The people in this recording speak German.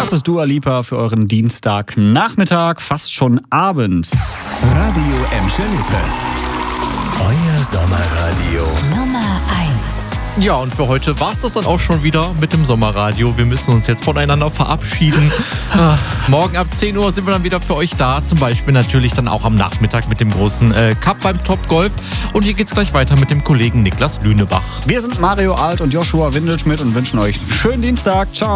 Das ist Dua Lipa für euren Dienstagnachmittag, fast schon Abend. Radio Emscher-Lippe. Euer Sommerradio. Nummer 1. Ja, und für heute war es das dann auch schon wieder mit dem Sommerradio. Wir müssen uns jetzt voneinander verabschieden. Morgen ab 10 Uhr sind wir dann wieder für euch da. Zum Beispiel natürlich dann auch am Nachmittag mit dem großen Cup beim Top Golf. Und hier geht's gleich weiter mit dem Kollegen Niklas Lünebach. Wir sind Mario Alt und Joshua Windelschmidt und wünschen euch einen schönen Dienstag. Ciao.